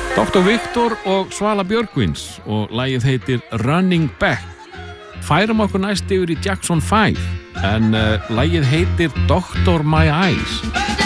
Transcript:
Dr. Viktor og Svala Björgvins og lagið heitir Running Back. Færum okkur næst yfir í Jackson 5 en lagið heitir Doctor My Eyes.